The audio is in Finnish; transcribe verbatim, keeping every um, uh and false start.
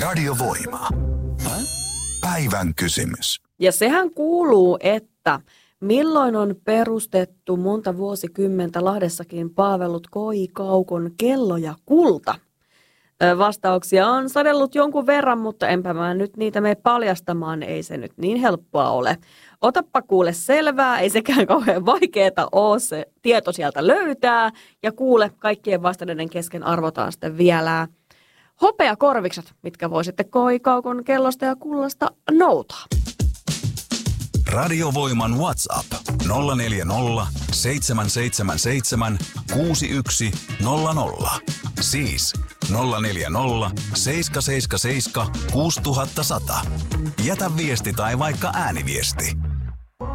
Radiovoima. Päivän kysymys. Ja sehän kuuluu, että milloin on perustettu monta vuosikymmentä Lahdessakin palvellut K I Kaukon kello ja kulta? Vastauksia on sadellut jonkun verran, mutta enpä mä nyt niitä mene paljastamaan, ei se nyt niin helppoa ole. Otappa kuule selvää, ei sekään kauhean vaikeeta ole se tieto sieltä löytää. Ja kuule, kaikkien vastanneiden kesken arvotaan sitten vielä hopeakorvikset, mitkä voisitte K I Kaukon kellosta ja kullasta noutaa. Radiovoiman WhatsApp nolla neljä nolla, seitsemän seitsemän seitsemän, kuusi yksi nolla nolla. Siis nolla neljä nolla, seitsemän seitsemän seitsemän, kuusi nolla nolla. Jätä viesti tai vaikka ääniviesti.